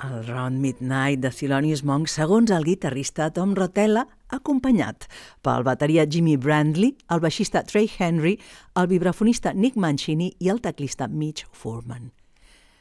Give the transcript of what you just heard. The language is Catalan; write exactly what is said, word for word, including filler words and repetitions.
El Round Midnight de Thelonious Monk, segons el guitarrista Tom Rotella, acompanyat pel bateria Jimmy Brandley, el baixista Trey Henry, el vibrafonista Nick Mancini i el teclista Mitch Foreman.